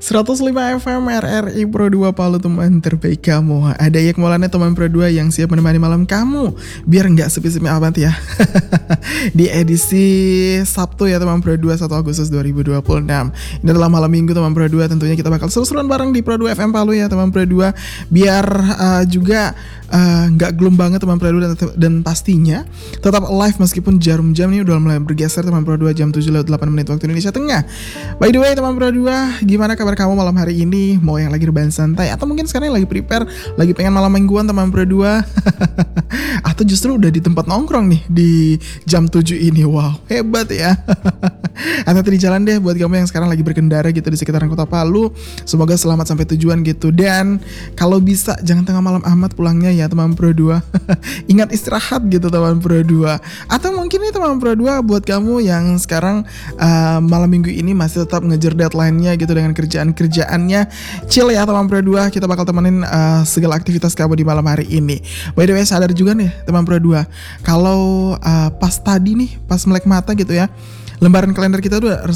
105 FM RRI Pro 2 Palu, teman terbaik kamu. Ada Yak Maulana teman Pro 2 yang siap menemani malam kamu biar nggak sepi-sepi amat ya. Di edisi Sabtu ya teman Pro 2 1 Agustus 2026. Ini adalah malam minggu teman Pro 2, tentunya kita bakal seru-seruan bareng di Pro 2 FM Palu ya teman Pro 2. Biar juga nggak gloom banget teman Pro 2, dan pastinya tetap live meskipun jarum jam ini udah mulai bergeser teman Pro 2, jam 7:08 waktu Indonesia Tengah. By the way teman Pro 2, gimana kabar kamu malam hari ini? Mau yang lagi rebahan santai atau mungkin sekarang lagi prepare, lagi pengen malam mingguan teman Pro 2? Atau justru udah di tempat nongkrong nih di jam 7 ini? Wow, hebat ya. Hati-hati di jalan deh buat kamu yang sekarang lagi berkendara gitu di sekitaran kota Palu. Semoga selamat sampai tujuan gitu. Dan kalau bisa jangan tengah malam amat pulangnya ya teman Pro 2. Ingat istirahat gitu teman Pro 2. Atau mungkin nih teman Pro 2 buat kamu yang sekarang malam minggu ini masih tetap ngejar deadline-nya gitu dengan kerjaan-kerjaannya, chill ya teman Pro 2. Kita bakal temenin segala aktivitas kamu di malam hari ini. By the way, sadar juga nih teman Pro 2, kalau pas tadi nih pas melek mata gitu ya, lembaran kalender kita udah